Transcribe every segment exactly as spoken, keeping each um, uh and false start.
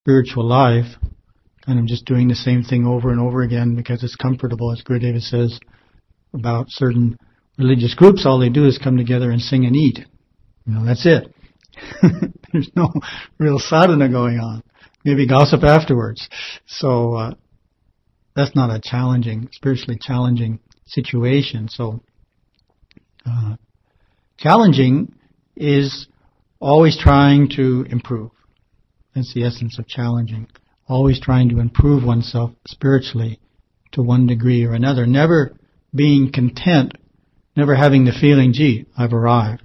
spiritual life, kind of just doing the same thing over and over again because it's comfortable, as Gurudeva says about certain religious groups. All they do is come together and sing and eat. You know, that's it. There's no real sadhana going on. Maybe gossip afterwards. So uh, that's not a challenging, spiritually challenging situation. So uh, challenging is always trying to improve. That's the essence of challenging. Always trying to improve oneself spiritually to one degree or another. Never being content, never having the feeling, gee, I've arrived.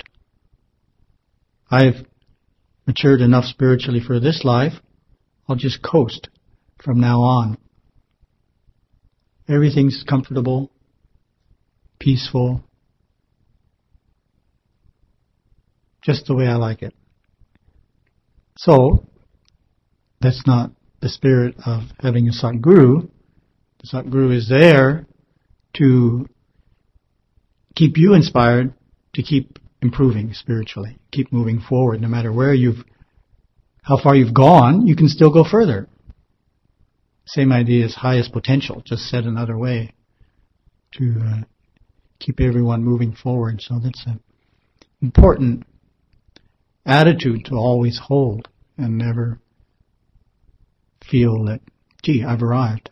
I've matured enough spiritually for this life. I'll just coast from now on. Everything's comfortable, peaceful, just the way I like it. So, that's not the spirit of having a Satguru. The Satguru is there to keep you inspired to keep improving spiritually, keep moving forward. No matter where you've, how far you've gone, you can still go further. Same idea as highest potential, just said another way, to uh, keep everyone moving forward. So that's an important attitude to always hold and never feel that, gee, I've arrived.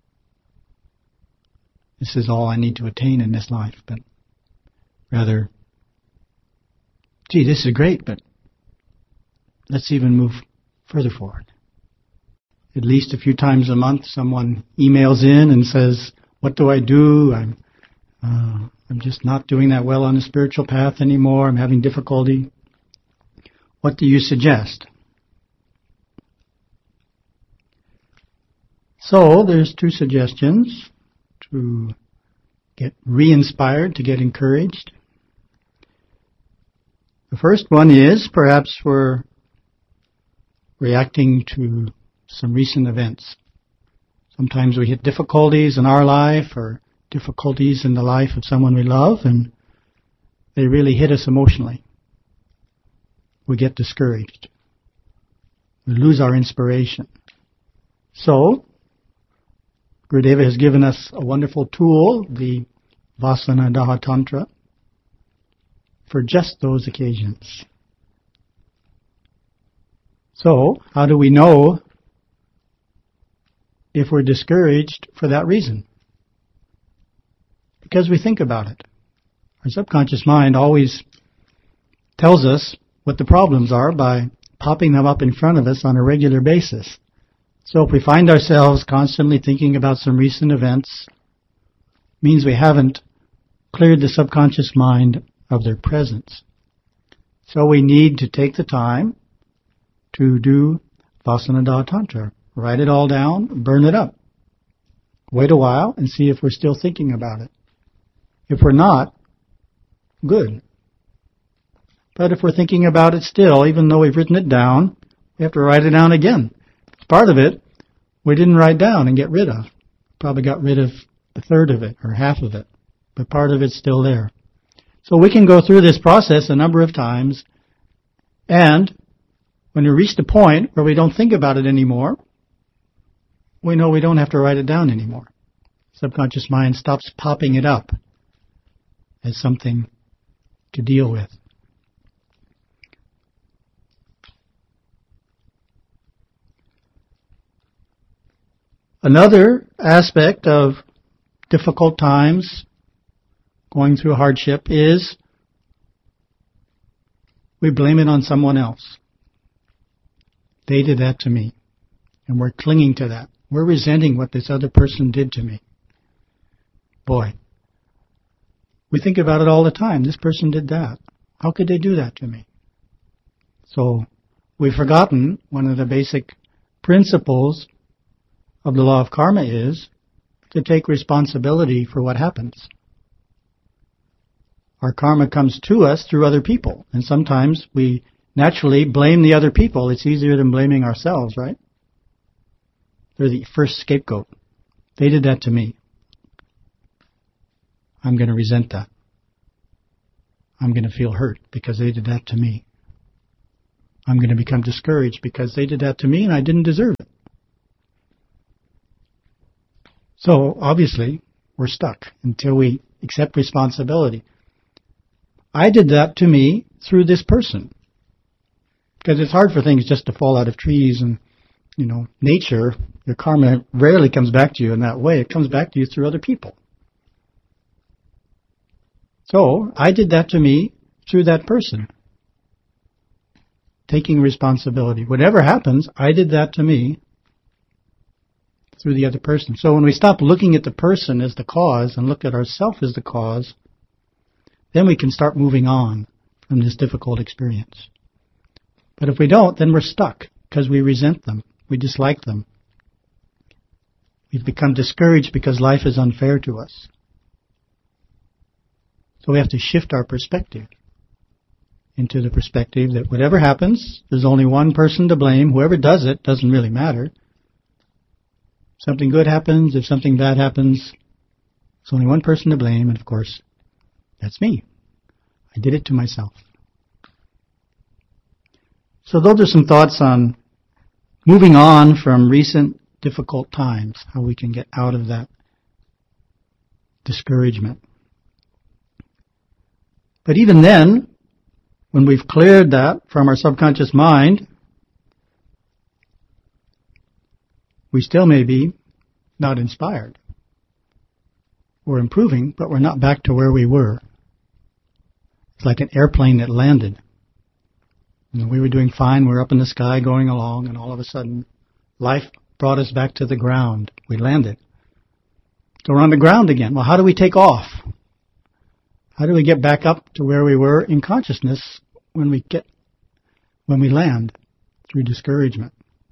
This is all I need to attain in this life, but rather, gee, this is great, but let's even move further forward. At least a few times a month, someone emails in and says, what do I do? I'm, uh, I'm just not doing that well on the spiritual path anymore. I'm having difficulty. What do you suggest? So, there's two suggestions to get re-inspired, to get encouraged. The first one is perhaps we're reacting to some recent events. Sometimes we hit difficulties in our life or difficulties in the life of someone we love, and they really hit us emotionally. We get discouraged. We lose our inspiration. So, Gurudeva has given us a wonderful tool, the Vasana Daha Tantra, for just those occasions. So, how do we know if we're discouraged for that reason? Because we think about it. Our subconscious mind always tells us what the problems are by popping them up in front of us on a regular basis. So if we find ourselves constantly thinking about some recent events, it means we haven't cleared the subconscious mind of their presence. So we need to take the time to do Vasana Daha Tantra. Write it all down, burn it up. Wait a while and see if we're still thinking about it. If we're not, good. But if we're thinking about it still, even though we've written it down, we have to write it down again. Part of it we didn't write down and get rid of. Probably got rid of a third of it or half of it, but part of it's still there. So we can go through this process a number of times, and when we reach the point where we don't think about it anymore, we know we don't have to write it down anymore. Subconscious mind stops popping it up as something to deal with. Another aspect of difficult times, going through hardship, is we blame it on someone else. They did that to me. And we're clinging to that. We're resenting what this other person did to me. Boy, we think about it all the time. This person did that. How could they do that to me? So we've forgotten one of the basic principles of the law of karma is to take responsibility for what happens. Our karma comes to us through other people, and sometimes we naturally blame the other people. It's easier than blaming ourselves, right? They're the first scapegoat. They did that to me. I'm going to resent that. I'm going to feel hurt because they did that to me. I'm going to become discouraged because they did that to me and I didn't deserve it. So, obviously, we're stuck until we accept responsibility. I did that to me through this person. Because it's hard for things just to fall out of trees and, you know, nature, your karma rarely comes back to you in that way. It comes back to you through other people. So, I did that to me through that person. Taking responsibility. Whatever happens, I did that to me through the other person. So when we stop looking at the person as the cause and look at ourselves as the cause, then we can start moving on from this difficult experience. But if we don't, then we're stuck because we resent them. We dislike them. We've become discouraged because life is unfair to us. So we have to shift our perspective into the perspective that whatever happens, there's only one person to blame. Whoever does it doesn't really matter. If something good happens, if something bad happens, there's only one person to blame, and of course, that's me. I did it to myself. So those are some thoughts on moving on from recent difficult times, how we can get out of that discouragement. But even then, when we've cleared that from our subconscious mind, we still may be not inspired. We're improving, but we're not back to where we were. It's like an airplane that landed. You know, we were doing fine, we were up in the sky going along, and all of a sudden, life brought us back to the ground. We landed. So we're on the ground again. Well, how do we take off? How do we get back up to where we were in consciousness when we get, when we land through discouragement?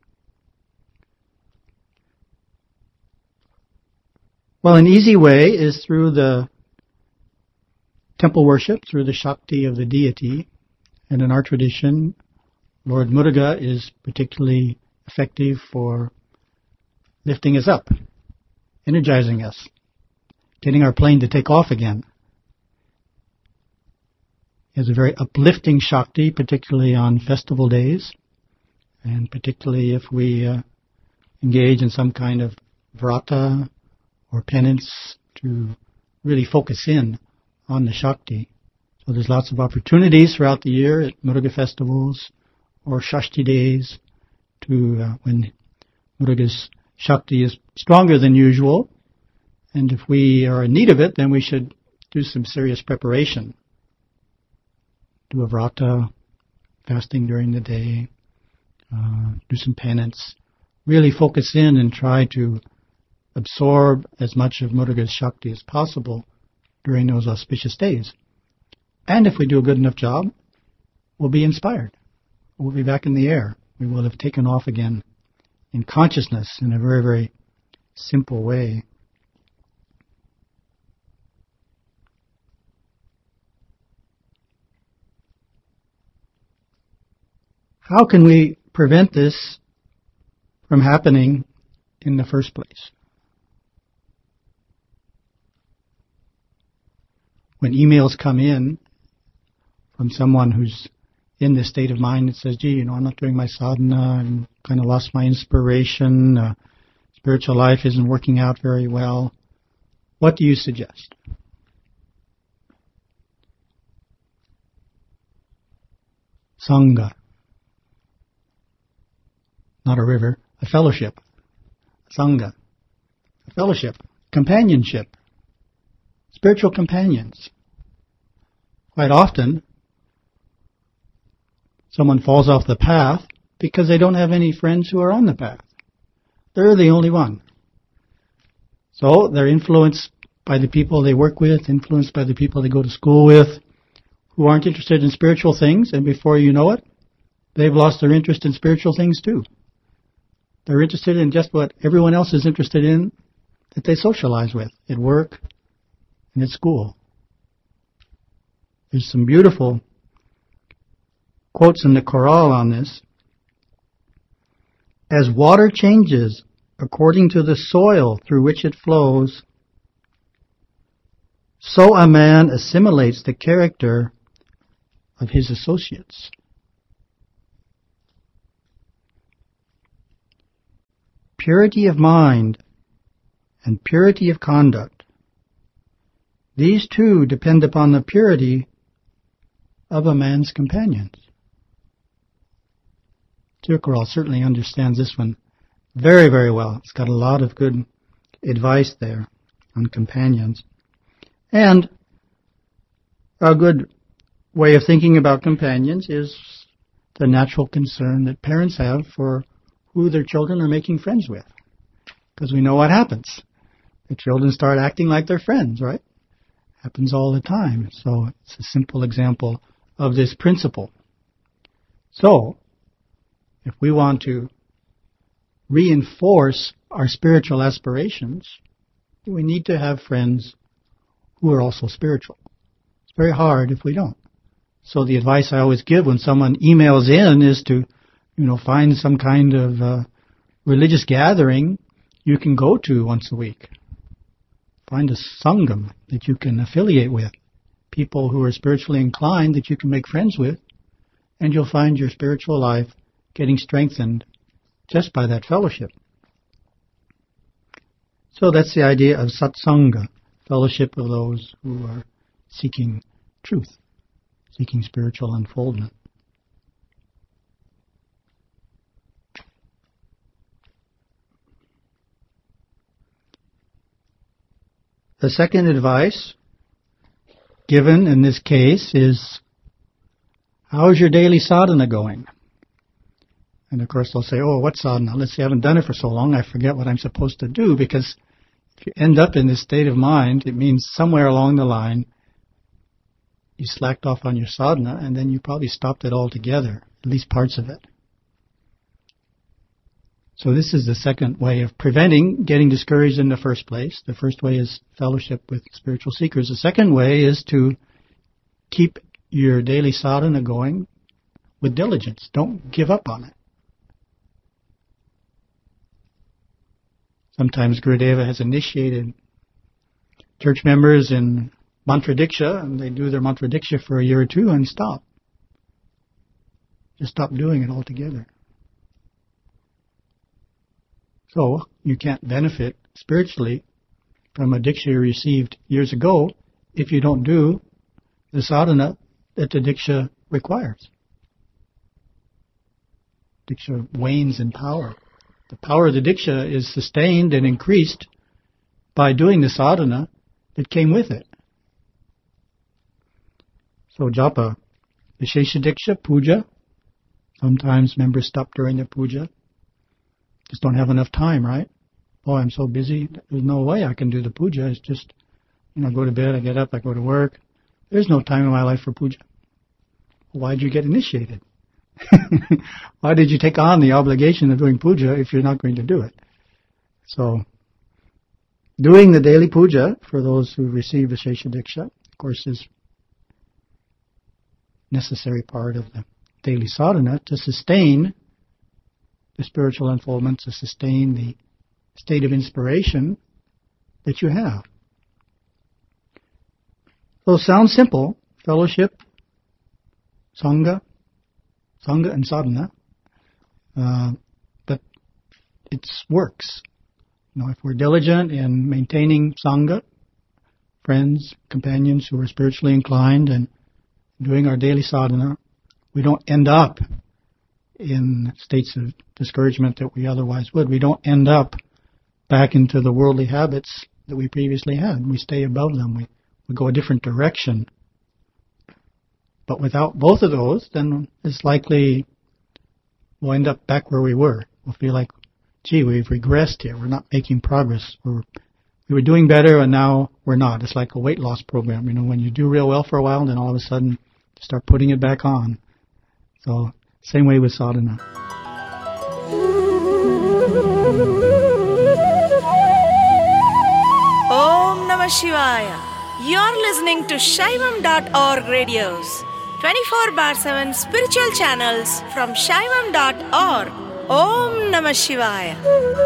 Well, an easy way is through the temple worship, through the Shakti of the deity. And in our tradition, Lord Muruga is particularly effective for lifting us up, energizing us, getting our plane to take off again. He has a very uplifting Shakti, particularly on festival days, and particularly if we uh, engage in some kind of vrata or penance to really focus in on the Shakti. So there's lots of opportunities throughout the year at Muruga festivals or Shashti days to uh, when Muruga's Shakti is stronger than usual. And if we are in need of it, then we should do some serious preparation. Do a vrata, fasting during the day, uh, do some penance. Really focus in and try to absorb as much of Muruga's Shakti as possible during those auspicious days. And if we do a good enough job, we'll be inspired. We'll be back in the air. We will have taken off again in consciousness in a very, very simple way. How can we prevent this from happening in the first place? When emails come in from someone who's in this state of mind that says, gee, you know, I'm not doing my sadhana, I'm kind of lost my inspiration, uh, spiritual life isn't working out very well, what do you suggest? Sangha. Not a river, a fellowship. Sangha. A fellowship. Companionship. Spiritual companions. Quite often, someone falls off the path because they don't have any friends who are on the path. They're the only one. So they're influenced by the people they work with, influenced by the people they go to school with, who aren't interested in spiritual things, and before you know it, they've lost their interest in spiritual things too. They're interested in just what everyone else is interested in that they socialize with at work and at school. There's some beautiful quotes in the Chorale on this. As water changes according to the soil through which it flows, so a man assimilates the character of his associates. purity of mind and purity of conduct, these two depend upon the purity of a man's companions. Tirukkural certainly understands this one very, very well. It's got a lot of good advice there on companions. And a good way of thinking about companions is the natural concern that parents have for who their children are making friends with. Because we know what happens. The children start acting like their friends, right? Happens all the time. So it's a simple example of this principle. So, if we want to reinforce our spiritual aspirations, we need to have friends who are also spiritual. It's very hard if we don't. So the advice I always give when someone emails in is to, you know, find some kind of uh, religious gathering you can go to once a week. Find a sangam that you can affiliate with, people who are spiritually inclined that you can make friends with, and you'll find your spiritual life getting strengthened just by that fellowship. So that's the idea of satsanga, fellowship of those who are seeking truth, seeking spiritual unfoldment. The second advice given in this case is, how is your daily sadhana going? And of course they'll say, oh, what sadhana? Let's see, I haven't done it for so long, I forget what I'm supposed to do, because if you end up in this state of mind, it means somewhere along the line you slacked off on your sadhana, and then you probably stopped it altogether, at least parts of it. So this is the second way of preventing getting discouraged in the first place. The first way is fellowship with spiritual seekers. The second way is to keep your daily sadhana going with diligence. Don't give up on it. Sometimes Gurudeva has initiated church members in mantra diksha, and they do their mantra diksha for a year or two and stop. Just stop doing it altogether. So you can't benefit spiritually from a diksha you received years ago if you don't do the sadhana that the diksha requires. Diksha wanes in power. The power of the diksha is sustained and increased by doing the sadhana that came with it. So japa, Vishesha Diksha, puja. Sometimes members stop during the puja. Just don't have enough time, right? Oh, I'm so busy. There's no way I can do the puja. It's just, you know, I go to bed, I get up, I go to work. There's no time in my life for puja. Why did you get initiated? Why did you take on the obligation of doing puja if you're not going to do it? So, doing the daily puja for those who receive Vishesha Diksha, of course, is necessary part of the daily sadhana to sustain the spiritual unfoldment, to sustain the state of inspiration that you have. So it sounds simple, fellowship, sangha, sangha and sadhana, uh, but it works. You know, if we're diligent in maintaining sangha, friends, companions who are spiritually inclined, and doing our daily sadhana, we don't end up in states of discouragement that we otherwise would. We don't end up back into the worldly habits that we previously had. We stay above them. We, we go a different direction. But without both of those, then it's likely we'll end up back where we were. We'll feel like, gee, we've regressed here. We're not making progress. We're, we were doing better and now we're not. It's like a weight loss program. You know, when you do real well for a while, then all of a sudden you start putting it back on. So, same way with sadhana. Om Namah Shivaya. You're listening to Shaivam dot org radios. twenty-four bar seven spiritual channels from Shaivam dot org. Om Namah Shivaya.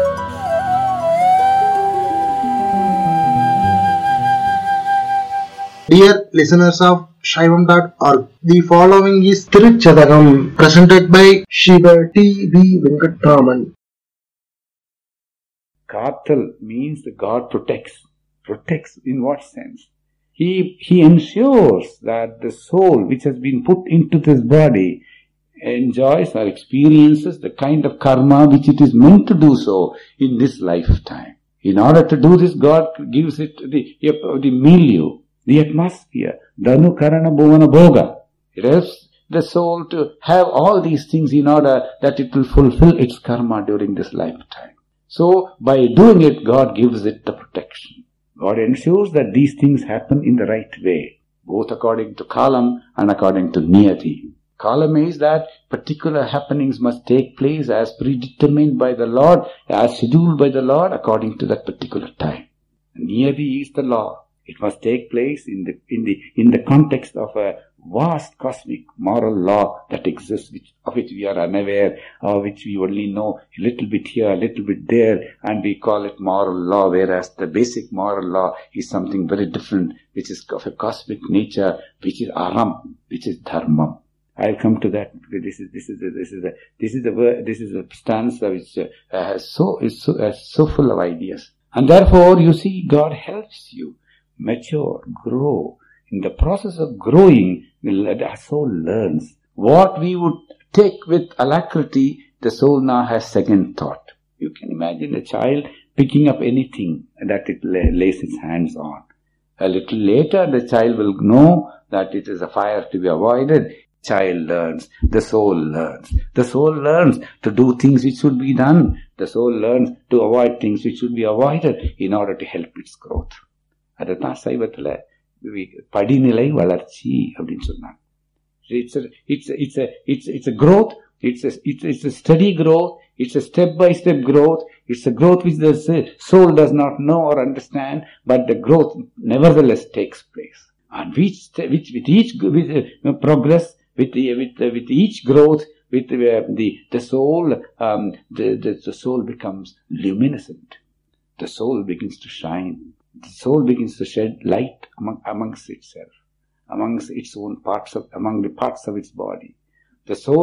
Dear listeners of Shaivam dot org, the following is Tiruchadagam presented by Shiva T V Venkatraman. Katal means that God protects. Protects in what sense? He, he ensures that the soul which has been put into this body enjoys or experiences the kind of karma which it is meant to do so in this lifetime. In order to do this, God gives it the, the milieu, the atmosphere, Dhanu Karana Bhuvana Bhoga. It helps the soul to have all these things in order that it will fulfill its karma during this lifetime. So, by doing it, God gives it the protection. God ensures that these things happen in the right way, both according to Kalam and according to Niyati. Kalam is that particular happenings must take place as predetermined by the Lord, as scheduled by the Lord according to that particular time. Niyati is the law. It must take place in the in the in the context of a vast cosmic moral law that exists, which, of which we are unaware, or which we only know a little bit here, a little bit there, and we call it moral law, whereas the basic moral law is something very different, which is of a cosmic nature, which is aram, which is dharma. I'll come to that. This is this is a, this is a this is a this is a stanza which uh, has so is so uh, so full of ideas, and therefore you see, God helps you mature, grow. In the process of growing, the soul learns. What we would take with alacrity, the soul now has second thought. You can imagine a child picking up anything that it lays its hands on. A little later, the child will know that it is a fire to be avoided. Child learns. The soul learns. The soul learns to do things which should be done. The soul learns to avoid things which should be avoided in order to help its growth. அதுதான் சைவத்துல படிநிலை வளர்ச்சி அப்படின்னு சொன்னாங்க. It's a, it's a, it's a, it's a, it's a growth. It's a, it's, it's a steady growth. It's a step-by-step growth. It's a growth which the soul does not know or understand, but the growth nevertheless takes place. And which, which with each with, uh, progress, with the, with uh, with each growth, with uh, the the soul, um, the, the the soul becomes luminescent. The soul begins to shine. The soul begins to shed light among, amongst itself, amongst its own parts of, among the parts of its body. The soul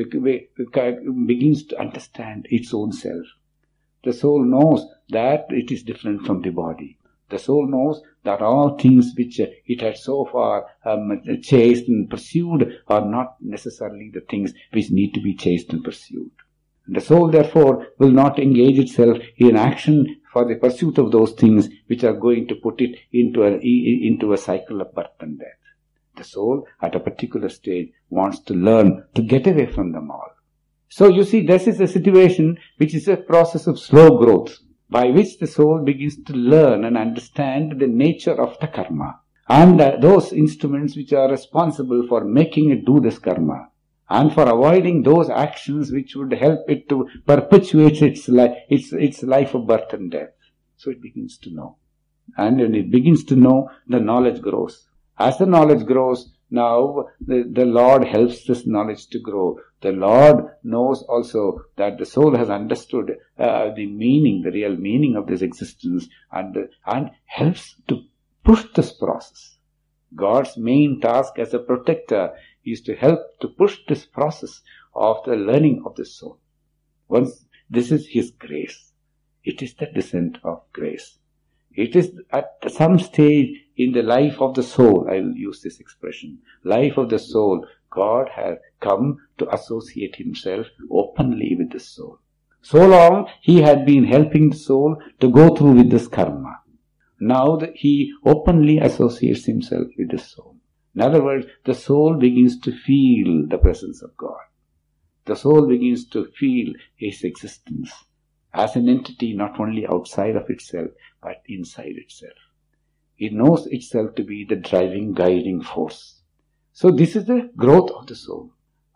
begins to understand its own self. The soul knows that it is different from the body. The soul knows that all things which it had so far um, chased and pursued are not necessarily the things which need to be chased and pursued. The soul, therefore, will not engage itself in action for the pursuit of those things which are going to put it into a, into a cycle of birth and death. The soul, at a particular stage, wants to learn to get away from them all. So, you see, this is a situation which is a process of slow growth, by which the soul begins to learn and understand the nature of the karma, and uh, those instruments which are responsible for making it do this karma, and for avoiding those actions which would help it to perpetuate its life, its, its life of birth and death. So it begins to know. And when it begins to know, the knowledge grows. As the knowledge grows, now the, the Lord helps this knowledge to grow. The Lord knows also that the soul has understood uh, the meaning, the real meaning of this existence, and, and helps to push this process. God's main task as a protector is to help to push this process of the learning of the soul. Once this is His grace. It is the descent of grace. It is at some stage in the life of the soul, I will use this expression, life of the soul, God has come to associate Himself openly with the soul. So long He had been helping the soul to go through with this karma. Now that He openly associates Himself with the soul. In other words, the soul begins to feel the presence of God. The soul begins to feel His existence as an entity not only outside of itself, but inside itself. It knows itself to be the driving, guiding force. So this is the growth of the soul.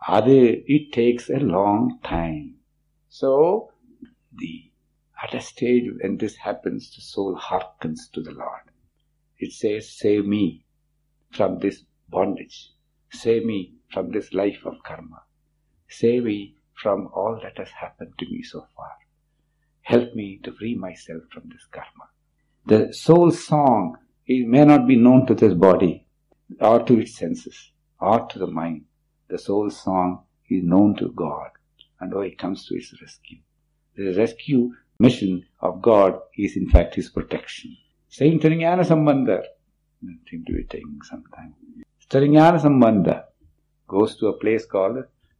It takes a long time. So, the at a stage when this happens, the soul hearkens to the Lord. It says, save me from this bondage. Save me from this life of karma. Save me from all that has happened to me so far. Help me to free myself from this karma. The soul's song, it may not be known to this body, or to its senses, or to the mind. The soul's song is known to God, and oh, it comes to its rescue. The rescue mission of God is in fact His protection. Saint Tirungnana Sambandar, I seem to be taking some time. Tirungnana Sambandar goes to a place called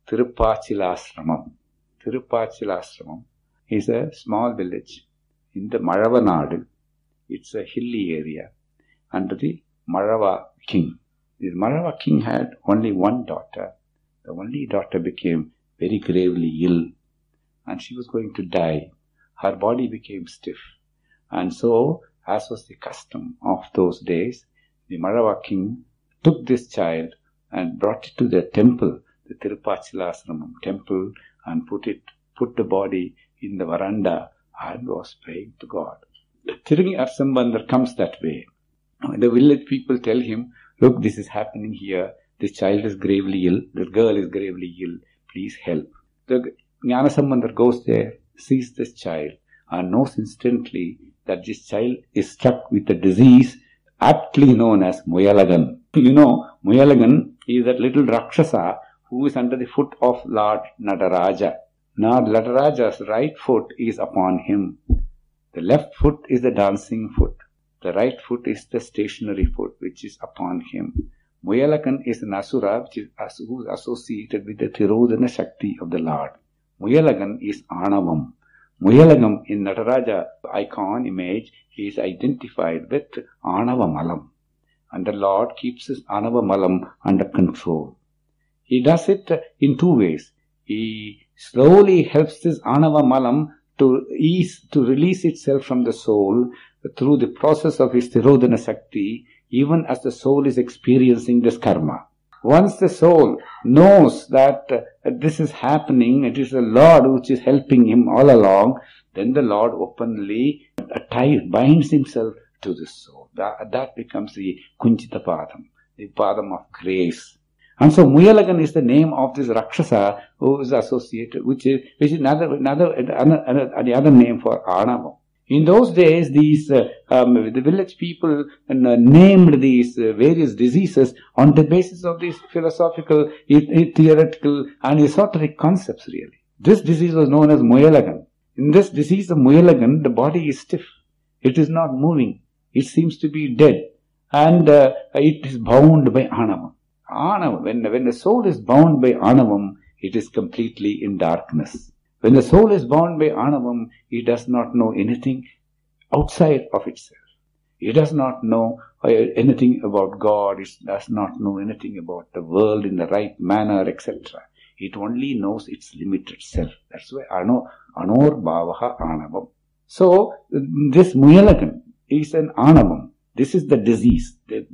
Thirupachilasramam. Thirupachilasramam is a small village in the Malava Nadu. It's a hilly area under the Malava king. This Malava king had only one daughter. The only daughter became very gravely ill and she was going to die. Her body became stiff. And so, as was the custom of those days, the Malava king took this child and brought it to the temple, the Thirupachilasramam temple, and put it, put the body in the veranda and was praying to God. Tirungnana Sambandar comes that way. The village people tell him, look, this is happening here. This child is gravely ill. This girl is gravely ill. Please help. The Gnana Sambandar goes there, sees this child, and knows instantly that this child is struck with a disease aptly known as Muyalagan. You know, Muyalagan is that little Rakshasa who is under the foot of Lord Nataraja. Now, Nataraja's right foot is upon him. The left foot is the dancing foot. The right foot is the stationary foot which is upon him. Muyalakan is an asura which is who is associated with the Tirodhana Shakti of the Lord. Muyalagan is Anavam. Muyalagam in Nataraja icon image is identified with Anava Malam. And the Lord keeps his Anava Malam under control. He does it in two ways. He slowly helps this Anava Malam to ease, to release itself from the soul through the process of his Tirodhana Shakti, even as the soul is experiencing this karma. Once the soul knows that uh, this is happening, it is the Lord which is helping him all along, then the Lord openly uh, ties, binds himself to the soul. That, that becomes the Kunchita Padam, the Padam of grace. And so Muyalagan is the name of this Rakshasa who is associated, which is, which is another, another, another, another the other name for Anava. In those days, these uh, um, the village people uh, named these uh, various diseases on the basis of these philosophical, e- theoretical, and esoteric concepts. Really, this disease was known as Muyalagan. In this disease of Muyalagan, the body is stiff; it is not moving; it seems to be dead, and uh, it is bound by Anavam. Anavam. When when the soul is bound by Anavam, it is completely in darkness. When the soul is bound by Anavam, it does not know anything outside of itself. It does not know anything about God. It does not know anything about the world in the right manner, et cetera. It only knows its limited self. That's why Ano, Anor Bhavaha Anavam. So, this Muyalagan is an Anavam. This is the disease.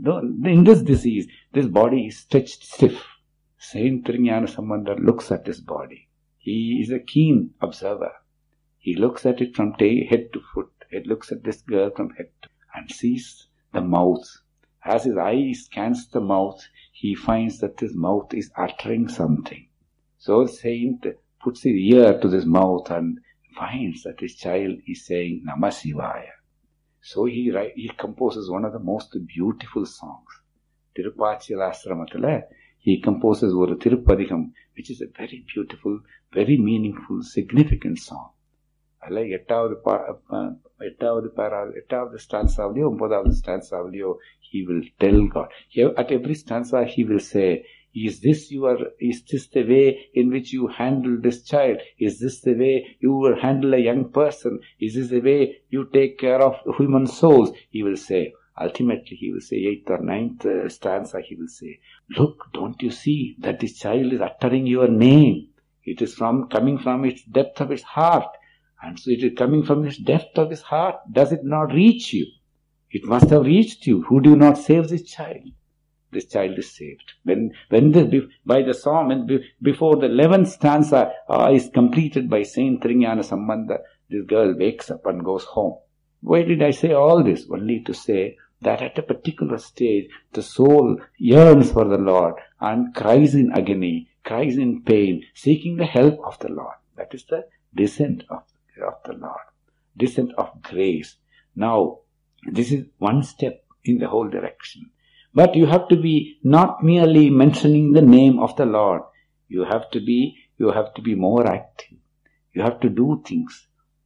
In this disease, this body is stretched stiff. Saint Tirungnana Sambandar looks at his body. He is a keen observer. He looks at it from head to foot. He looks at this girl from head to and sees the mouth. As his eye scans the mouth, he finds that his mouth is uttering something. So Saint puts his ear to this mouth and finds that his child is saying Namah Shivaya. So he, he composes one of the most beautiful songs. Tirupachilasramatala, he composes Oru Tirupadikam, which is a very beautiful, very meaningful, significant song. Like எட்டாவது எட்டாவது para, எட்டாவது stanzaவிலையோ ஒன்பதாவது stanzaவிலையோ he will tell God. At every stanza he will say, is this your, is this the way in which you handle this child? Is this the way you will handle a young person? Is this the way you take care of human souls? He will say. Ultimately, he will say, eighth or ninth uh, stanza, he will say, look, don't you see that this child is uttering your name? It is from coming from its depth of its heart. And so it is coming from its depth of its heart. Does it not reach you? It must have reached you. Who do not save this child? This child is saved. When, when the, by the psalm, and before the eleventh stanza uh, is completed by Saint Tirungnana Sambandar, this girl wakes up and goes home. Why did I say all this? Only to say that at a particular stage, the soul yearns for the Lord and cries in agony, cries in pain, seeking the help of the Lord. That is the descent of, of the Lord, descent of grace. Now, this is one step in the whole direction. But you have to be not merely mentioning the name of the Lord. You have to be, you have to be more active. You have to do things.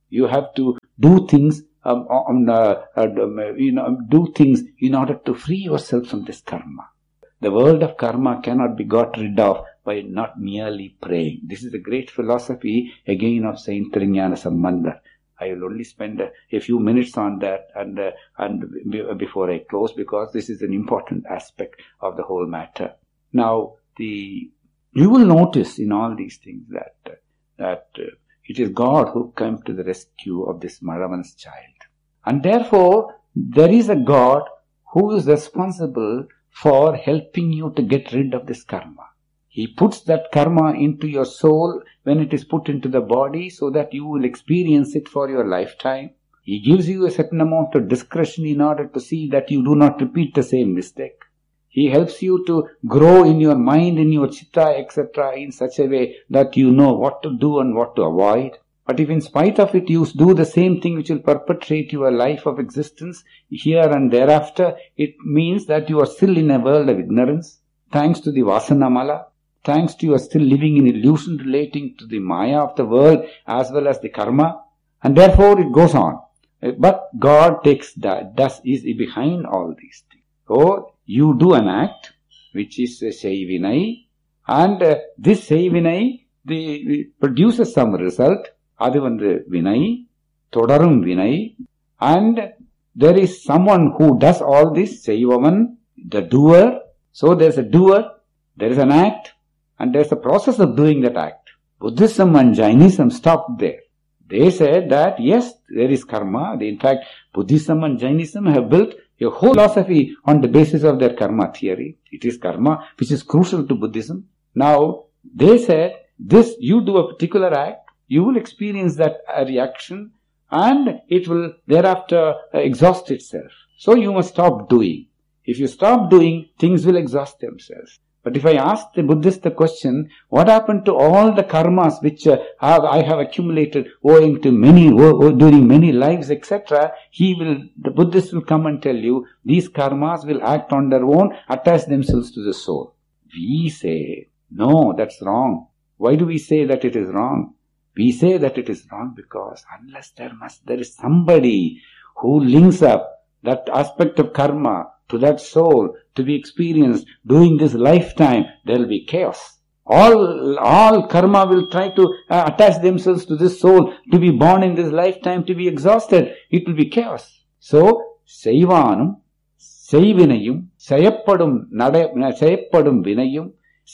You have to do things, um, um, uh, uh, you know, do things in order to free yourself from this karma. The world of karma cannot be got rid of by not merely praying. This is the great philosophy again of Saint Trinyana Sambandar. I will only spend a, a few minutes on that and uh, and b- before I close, because this is an important aspect of the whole matter. Now, the you will notice in all these things that uh, that uh, it is God who came to the rescue of this Malavan's child, and therefore there is a God who is responsible for helping you to get rid of this karma. He puts that karma into your soul when it is put into the body so that you will experience it for your lifetime. He gives you a certain amount of discretion in order to see that you do not repeat the same mistake. He helps you to grow in your mind, in your chitta, et cetera in such a way that you know what to do and what to avoid. But if in spite of it you do the same thing which will perpetrate your life of existence here and thereafter, it means that you are still in a world of ignorance. Thanks to the Vasana Mala, thanks to you are still living in illusion relating to the Maya of the world as well as the karma, and therefore it goes on. But God takes that, thus is behind all these things. So you do an act which is Seivinai, and uh, this Seivinai the, produces some result. Adu vandu Vinai, Thodarum Vinai, and there is someone who does all this, Seivaman, the doer. So there is a doer, there is an act, and there is a process of doing that act. Buddhism and Jainism stopped there. They said that yes, there is karma. They, in fact, Buddhism and Jainism have built a whole philosophy on the basis of their karma theory. It is karma which is crucial to Buddhism. Now, they said, this, you do a particular act, you will experience that uh, reaction, and it will thereafter uh, exhaust itself. So you must stop doing. If you stop doing, things will exhaust themselves. But if I ask the Buddhist the question, what happened to all the karmas which uh, have, I have accumulated owing to many, o- during many lives, et cetera, he will, the Buddhist will come and tell you, these karmas will act on their own, attach themselves to the soul. We say, no, that's wrong. Why do we say that it is wrong? We say that it is wrong because unless there must, there is somebody who links up that aspect of karma to that soul to be experienced during this lifetime, there will be chaos. All, all karma will try to uh, attach themselves to this soul to be born in this lifetime, to be exhausted. It will be chaos. So, Seivanum, Seivinayum, Sayappadum, Sayappadum Vinayum,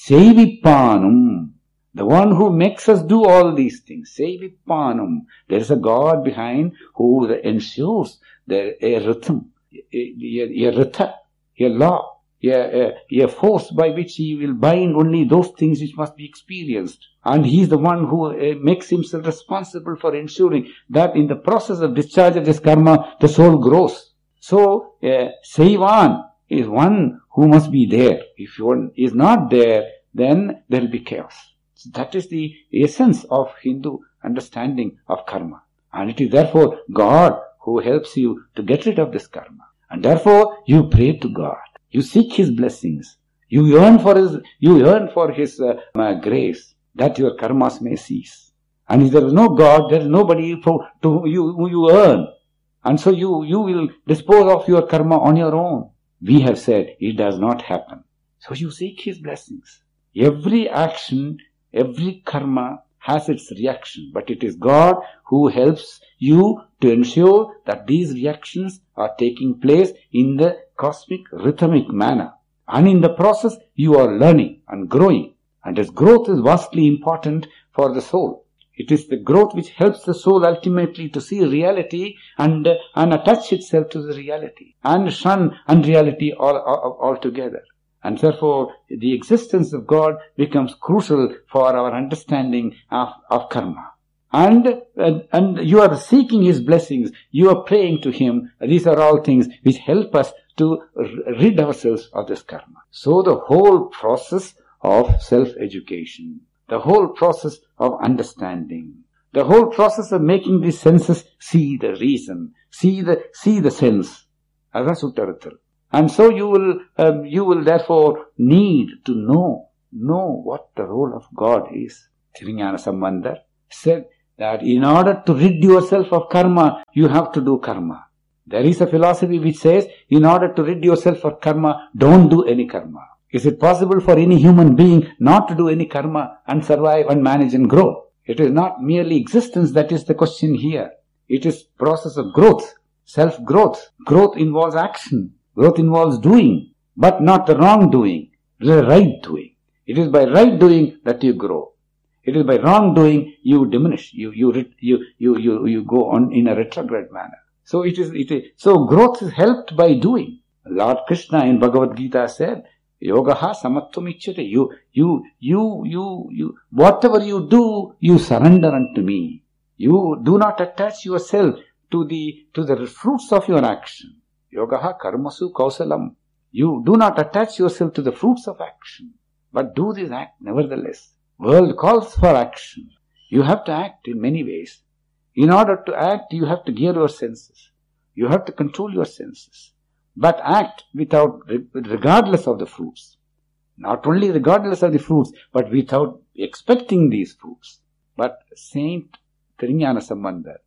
Seivippanum. The one who makes us do all these things. Seivippanum. There is a God behind who ensures there a rhythm, a, a, a rita, a law, a, a, a force by which he will bind only those things which must be experienced. And he is the one who uh, makes himself responsible for ensuring that in the process of discharge of this karma, the soul grows. So, uh, Seivan is one who must be there. If one is not there, then there will be chaos. So that is the essence of Hindu understanding of karma. And it is therefore God who helps you to get rid of this karma. And therefore you pray to God. You seek His blessings. You yearn for His, you yearn for His uh, uh, grace that your karmas may cease. And if there is no God, there is nobody for, to you, you earn. And so you, you will dispose of your karma on your own. We have said it does not happen. So you seek His blessings. Every action, every karma has its reaction, but it is God who helps you to ensure that these reactions are taking place in the cosmic rhythmic manner. And in the process, you are learning and growing. And this growth is vastly important for the soul. It is the growth which helps the soul ultimately to see reality and, uh, and attach itself to the reality and shun unreality all, all, altogether. And therefore, the existence of God becomes crucial for our understanding of, of karma. And, and, and you are seeking His blessings, you are praying to Him. These are all things which help us to rid ourselves of this karma. So the whole process of self-education, the whole process of understanding, the whole process of making these senses see the reason, see the, see the sense. And so you will, um, you will therefore need to know, know what the role of God is. Trinyana Sambandar said, that in order to rid yourself of karma, you have to do karma. There is a philosophy which says, in order to rid yourself of karma, don't do any karma. Is it possible for any human being not to do any karma and survive and manage and grow? It is not merely existence that is the question here. It is process of growth, self-growth. Growth involves action. Growth involves doing, but not the wrong doing, the right doing. It is by right doing that you grow. It is by wrong doing you diminish. You you you you you you go on in a retrograde manner. So it is it is so growth is helped by doing. Lord Krishna in Bhagavad Gita said, Yogaha samatvam ichyate. You you you you you whatever you do, you surrender unto me. You do not attach yourself to the to the fruits of your action. Yogaha karmasu kausalam. You do not attach yourself to the fruits of action, but do this act nevertheless. World calls for action. You have to act in many ways. In order to act, you have to gear your senses. You have to control your senses. But act without, regardless of the fruits. Not only regardless of the fruits, but without expecting these fruits. But Saint Tirunjana Sambandar,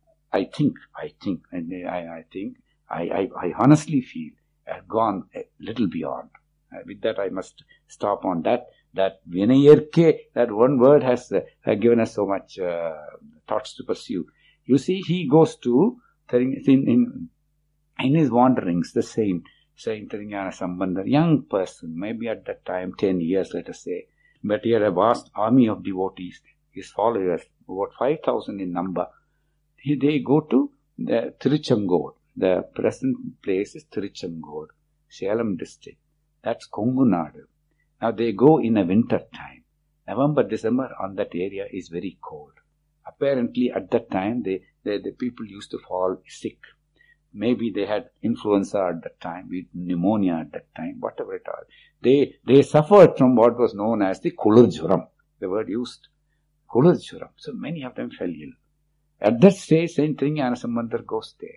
I think, I think, and I, I think, I, I, I honestly feel, have gone a little beyond. Uh, with that, I must stop on that. That Vinayerke, that one word has uh, given us so much uh, thoughts to pursue. You see, he goes to, in, in, in his wanderings, the same, Saint Tirunjana Sambandar, young person, maybe at that time, ten years, let us say, but he had a vast army of devotees, his followers, about five thousand in number. He, they go to the Tiruchangod. The present place is Tiruchangod, Salem district. That's Kongu Nadu. Now they go in a winter time. November, December on that area is very cold. Apparently at that time they, they, the people used to fall sick. Maybe they had influenza at that time, with pneumonia at that time, whatever it was. They, they suffered from what was known as the Kulurjuram, the word used. Kulurjuram. So many of them fell ill. At that stage, Saint Tirunjana Sambandar goes there.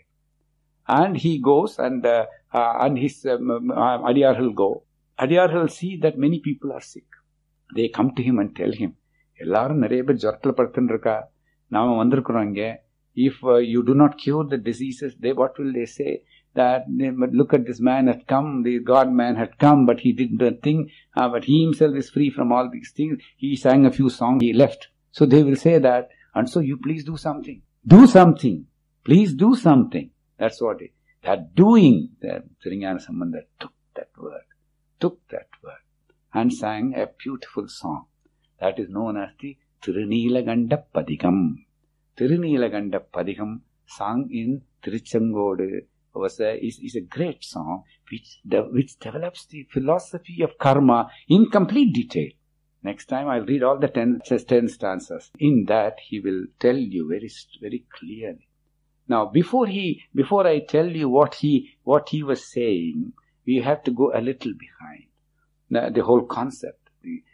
And he goes and, uh, uh, and his um, uh, Adiyar will go. Adiyar will see that many people are sick. They come to him and tell him, Ellarum nariya per jwarathil paduthendirukka. Naama vandirukkom inge. If uh, you do not cure the diseases, they what will they say? That look at this man had come, the God man had come, but he did the thing, uh, but he himself is free from all these things. He sang a few songs, he left. So they will say that, and so you please do something. Do something. Please do something. That's what it is. That doing, the Tirunjana Sambandar took that word. took that word and sang a beautiful song that is known as the Tirunilaganda Padikam. Tirunilaganda Padikam, sung in Tiruchangod, was a, is, is a great song which, de- which develops the philosophy of karma in complete detail. Next time I'll read all the ten, ten stanzas. In that he will tell you very, very clearly. Now, before he, before I tell you what he, what he was saying, we have to go a little behind the, the whole concept.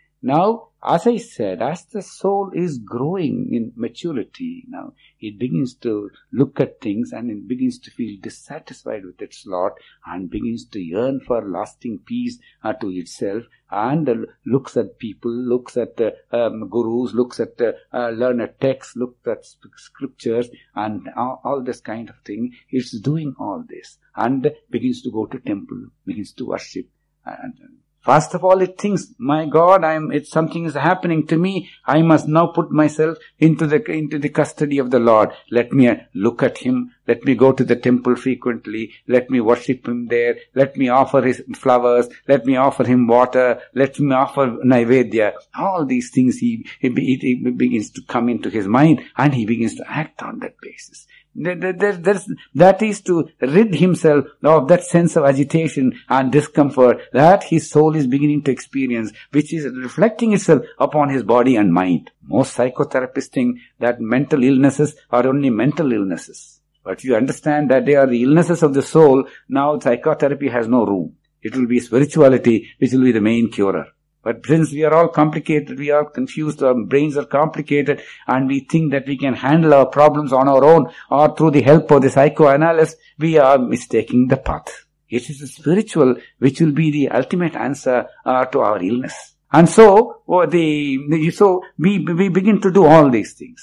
Now, as I said, as the soul is growing in maturity, now it begins to look at things and it begins to feel dissatisfied with its lot and begins to yearn for lasting peace uh, to itself, and uh, looks at people, looks at uh, um, gurus, looks at uh, uh, learned texts, looks at scriptures and all, all this kind of thing. It's doing all this and begins to go to temple, begins to worship. And first of all, it thinks, my God, I am, it's something is happening to me. I must now put myself into the, into the custody of the Lord. Let me look at Him. Let me go to the temple frequently. Let me worship Him there. Let me offer His flowers. Let me offer Him water. Let me offer Naivedya. All these things, he, he, he begins to come into his mind and he begins to act on that basis. There, there, there's, that is to rid himself of that sense of agitation and discomfort that his soul is beginning to experience, which is reflecting itself upon his body and mind. Most psychotherapists think that mental illnesses are only mental illnesses. But you understand that they are the illnesses of the soul. Now psychotherapy has no room. It will be spirituality which will be the main curer. But since we are all complicated, we are confused, our brains are complicated, and we think that we can handle our problems on our own or through the help of the psychoanalyst, we are mistaking the path. It is the spiritual which will be the ultimate answer uh, to our illness. And so, oh, the, so we, we begin to do all these things.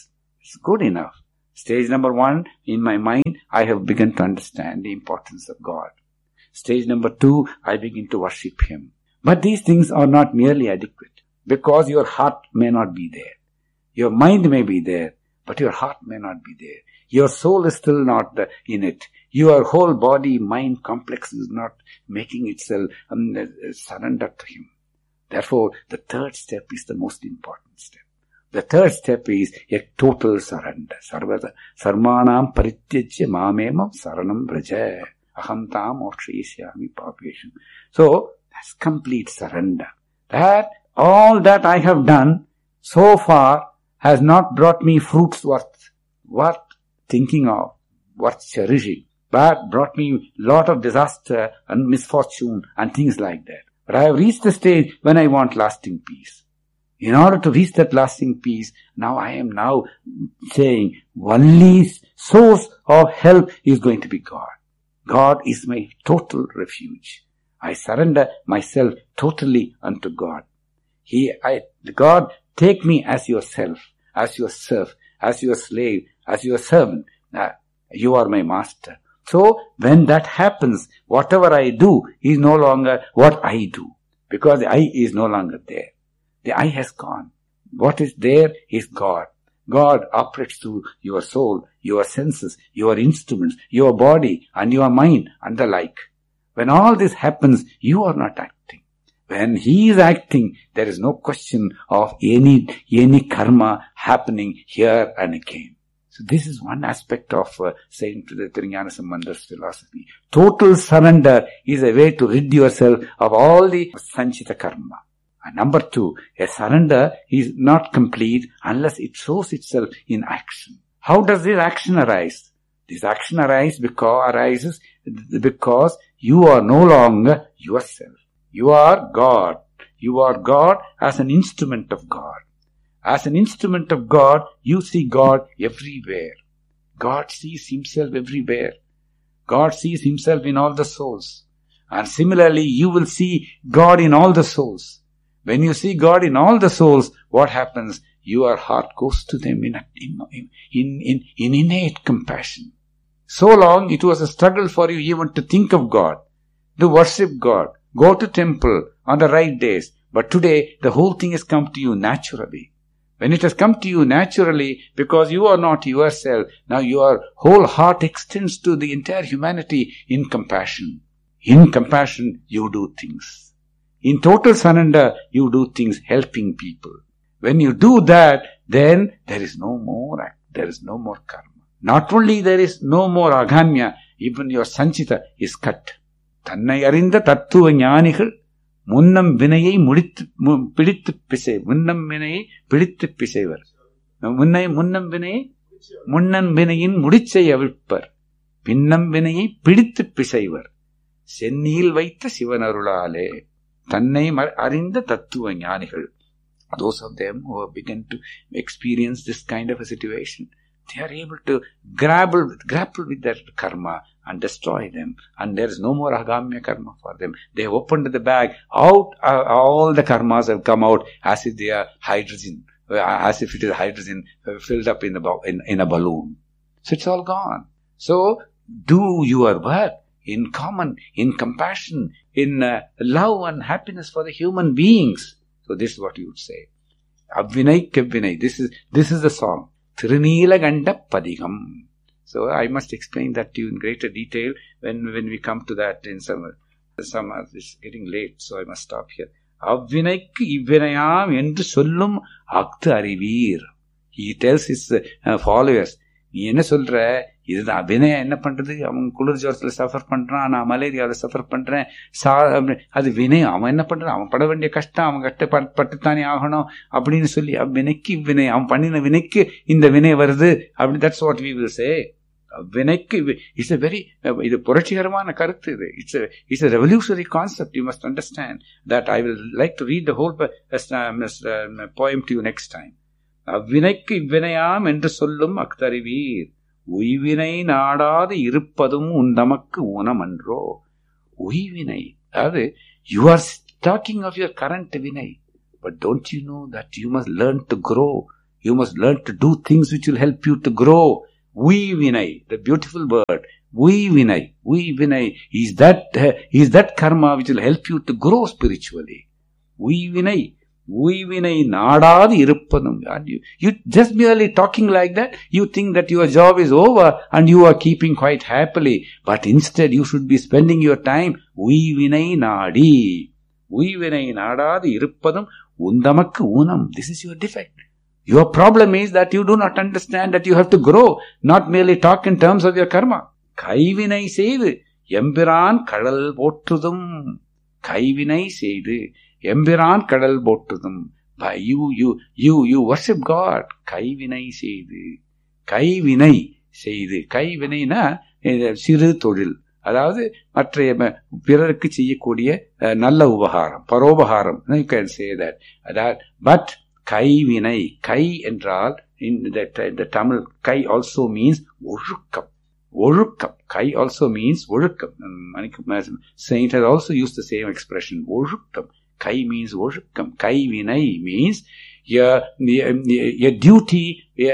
It's good enough. Stage number one, in my mind, I have begun to understand the importance of God. Stage number two, I begin to worship Him. But these things are not merely adequate, because your heart may not be there. Your mind may be there, but your heart may not be there. Your soul is still not in it. Your whole body, mind complex is not making itself um, surrender to Him. Therefore, the third step is the most important step. The third step is a total surrender. Sarvada sarmanam parityajya mamemam saranam vraja aham tam mokshayisyami papeshu. So, that's complete surrender. That all that I have done so far has not brought me fruits worth, worth thinking of, worth cherishing, but brought me lot of disaster and misfortune and things like that. But I have reached the stage when I want lasting peace. In order to reach that lasting peace, now I am now saying only source of help is going to be God. God is my total refuge. I surrender myself totally unto God. He, I, God, take me as yourself, as your serf, as your slave, as your servant. Uh, you are my master. So, when that happens, whatever I do is no longer what I do, because the I is no longer there. The I has gone. What is there is God. God operates through your soul, your senses, your instruments, your body, and your mind, and the like. When all this happens, you are not acting. When He is acting, there is no question of any, any karma happening here and again. So this is one aspect of uh, Saint Tirunyanasambandhar's philosophy. Total surrender is a way to rid yourself of all the sanchita karma. And number two, a surrender is not complete unless it shows itself in action. How does this action arise? This action arise because, arises because you are no longer yourself. You are God. You are God as an instrument of God. As an instrument of God, you see God everywhere. God sees Himself everywhere. God sees Himself in all the souls. And similarly, you will see God in all the souls. When you see God in all the souls, what happens? Your heart goes to them in, in, in, in, in innate compassion. So long it was a struggle for you even to think of God, to worship God, go to temple on the right days. But today, the whole thing has come to you naturally. When it has come to you naturally, because you are not yourself, now your whole heart extends to the entire humanity in compassion. In compassion, you do things. In total surrender, you do things helping people. When you do that, then there is no more act, there is no more karma. Not only there is no more aganya, even your sanchita is cut. Tannai arinda tattva ஞானிகள் முன்னம் வினையை முடித்து பிடித்து பிசை முன்னம் வினையை பிடித்து பிசைவர் முன்னை முன்னம் வினையை முன்னன் வினையின் முடிச்சை அவிழ்ப்பர் பின்னம் வினையை பிடித்து பிசைவர் சென்னியில் வைத்த சிவனருளாலே தன்னை அறிந்த தத்துவ ஞானிகள். Those of them who have begun to experience this kind of a situation, they are able to grapple with, grapple with their karma and destroy them. And there is no more agamya karma for them. They have opened the bag. Out, uh, all the karmas have come out as if they are hydrogen, as if it is hydrogen filled up in, the, in, in a balloon. So it's all gone. So do your work in common, in compassion, in uh, love and happiness for the human beings. So this is what you would say. Avvinai kevvinai. This is, this is the song. Thirunilaganda Padigam. So I must explain that to you in greater detail when, when we come to that in summer. Summer is getting late, so I must stop here. Avvinaikku ivvinayam endru sollum aktu arivir. He tells his uh, followers, நீ என்ன சொல்ற, இதுதான் வினயம். என்ன பண்றது, அவன் குளிர் ஜோரத்துல suffer பண்றான், நான் மலேரியாவில் சஃபர் பண்றேன், சா அது வினயம். அவன் என்ன பண்றான், அவன் பட வேண்டிய கஷ்டம் அவன் கட்ட பட்டுத்தானே ஆகணும் அப்படின்னு சொல்லி வினைக்கு வினை, அவன் பண்ணின வினைக்கு இந்த வினை வருது அப்படி. That's what we will say. வினைக்கு இட்ஸ் எ வெரி, இது புரட்சிகரமான கருத்து. இது it's it's a revolutionary concept. You must understand that. I will like to read the whole poem to you next time. அவ்வினைக்கு இவ்வினையாம் என்று சொல்லும் அக்தறிவீர், உய்வினை நாடாது இருப்பதும் உன் தமக்கு ஊனமன்றோ. உய்வினை, அதாவது you are talking of your current vinay, but don't you know that you must learn to grow You must learn to do things which will help you to grow. We Vinay, the beautiful word. We Vinay, we Vinay is that, uh, is that karma which will help you to grow spiritually. We Vinay. We Vinay nadadi iruppadum. You, you just merely talking like that, you think that your job is over and you are keeping quite happily. But instead you should be spending your time. We Vinay nadi. We Vinay nadadi iruppadum undamakku unam. This is your defect. Your problem is that you do not understand that you have to grow, not merely talk in terms of your karma. Kaivinai seidu embiran kadal potrudum. Kaivinai seidu Embiran kadal போற்றுதும். By you, you, you, you worship God. கைவினை செய்து. கைவினை செய்து. கைவினைனா சிறு தொழில். அதாவது மற்ற பிறருக்கு செய்யக்கூடிய நல்ல உபகாரம், பரோபகாரம். You can say that. that but கைவினை, கை என்றால் in the, the Tamil, guy also means ஒழுக்கம். ஒழுக்கம். Kai also means ஒழுக்கம். Saint has also used the same expression. ஒழுக்கம். Kai means worshipkam. Kai vinay means a, a, a duty, a,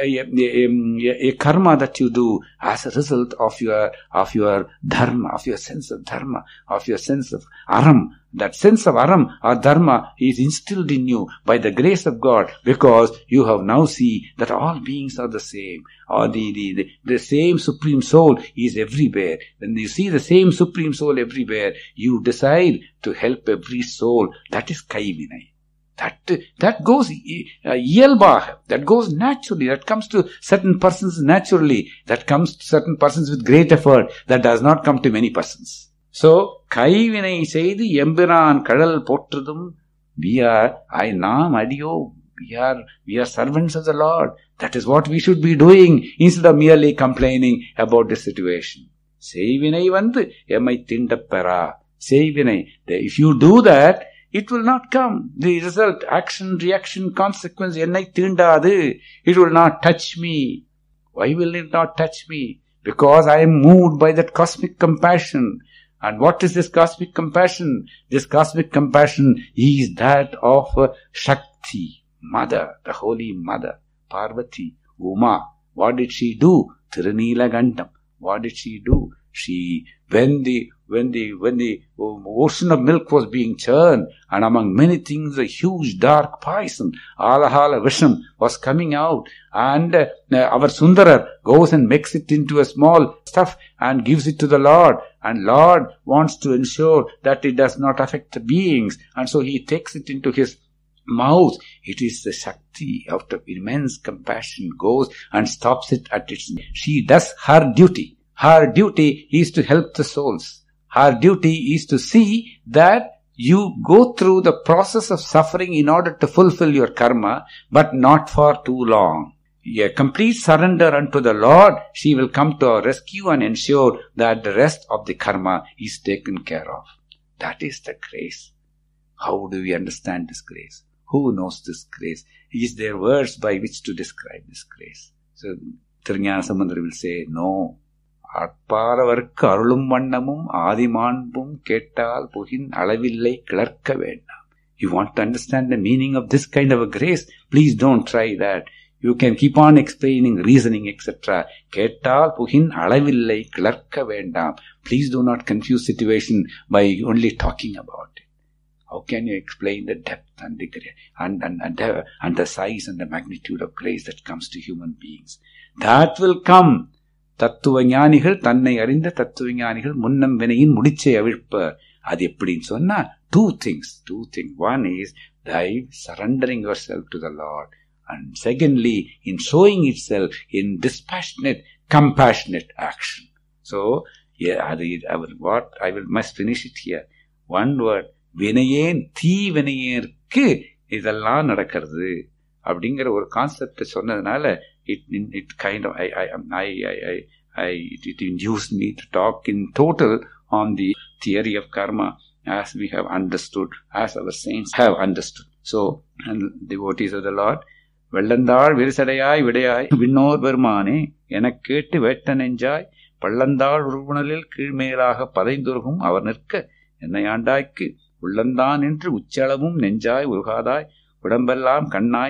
a, a karma that you do as a result of your, of your dharma, of your sense of dharma, of your sense of aram. That sense of aram or dharma is instilled in you by the grace of God, because you have now seen that all beings are the same, or the, the, the, the same Supreme Soul is everywhere. When you see the same Supreme Soul everywhere, you decide to help every soul. That is Kaivinai. That, that goes uh, yelbah, that goes naturally, that comes to certain persons naturally, that comes to certain persons with great effort, that does not come to many persons. So, Kaivinai Seidi Embiran Kadal Potrudum, we are, I Nam Adio, we are, we are servants of the Lord. That is what we should be doing, instead of merely complaining about the situation. Seivinai Vandu, Emai Tindappara. Seivinai. If you do that, it will not come. The result, action, reaction, consequence, Ennai Tindadu, it will not touch me. Why will it not touch me? Because I am moved by that cosmic compassion. And what is this cosmic compassion? This cosmic compassion is that of uh, Shakti, Mother, the Holy Mother, Parvati, Uma. What did she do? Tirunilagandam. What did she do? She, when the, when the, when the ocean of milk was being churned, and among many things a huge dark poison, Alahala Visham, was coming out, and uh, our Sundarar goes and makes it into a small stuff and gives it to the Lord, and Lord wants to ensure that it does not affect the beings, and so he takes it into his mouth. It is the Shakti of the immense compassion goes and stops it at its. She does her duty. Her duty is to help the souls. Her duty is to see that you go through the process of suffering in order to fulfill your karma, but not for too long. A complete surrender unto the Lord, she will come to our rescue and ensure that the rest of the karma is taken care of. That is the grace. How do we understand this grace? Who knows this grace? Is there words by which to describe this grace? So, Tirunjana Sambandar will say, no. அற்பாரவர்க்கு அருளும் வண்ணமும் ஆதிமாண்பும் கேட்டால் Pukin அளவில்லை கிளர்க்க வேண்டாம். You want to understand the meaning of this kind of a grace? Please don't try that. You can keep on explaining, reasoning, et cetera. கேட்டால் Pukin அளவில்லை கிளர்க்க வேண்டாம். Please do not confuse situation by only talking about it. How can you explain the depth and the and, and, and, the, and the size and the magnitude of grace that comes to human beings? That will come. தத்துவ ஞானிகள் தன்னை அறிந்த தத்துவ ஞானிகள் முன்னம் வினையின் முடிச்சை அவிழ்ப்பர். அது எப்படின்னு சொன்னா two things, two things. One is by surrendering yourself to the Lord, and secondly in showing itself in dispassionate, compassionate action. So, yeah, I will, what I will must finish it here. One word, வினையேன் தீ வினையேற்கு இதெல்லாம் நடக்கிறது அப்படிங்கிற ஒரு concept சொன்னதுனால it it kind of I I I I I it induced me to talk in total on the theory of karma as we have understood, as our saints have understood. So, and devotees of the Lord, வெள்ளந்தாள் விரிசடையாய் விடையாய் விண்ணோர் பெருமானே எனக் கேட்டு வேட்ட நெஞ்சாய் பள்ளந்தாள் உருவணலில் கீழ்மேலாக பதைந்துருகும் அவர் நிற்க என்னை ஆண்டாய்க்கு உள்ளந்தான் என்று உச்சளவும் நெஞ்சாய் உருகாதாய் உடம்பெல்லாம் கண்ணாய்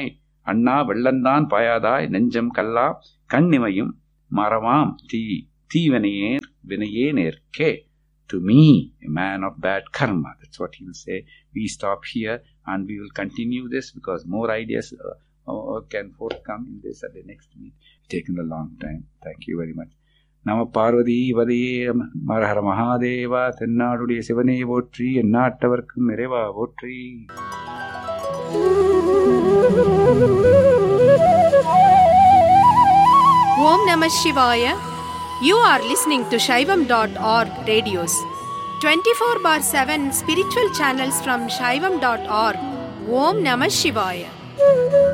அண்ணா வெள்ளந்தான் பாயாதாய் நெஞ்சம் கல்லா கண்ணிமையும் மறவாம் தீ தீவனையேர் வினையேனேற்கே. To me, a man of bad karma. That's what he will say. We stop here and we will continue this because more ideas uh, uh, can forthcome in this at the next meet. It's taken a long time. Thank you very much. Nama Parvati Vadaye Marahara Mahadeva Tennaadudiya Sivane Votri Ennattavarkkum Ireva Votri. Om Namah Shivaya. You are listening to Shaivam dot org radios. twenty-four bar seven spiritual channels from Shaivam dot org. Om Namah Shivaya.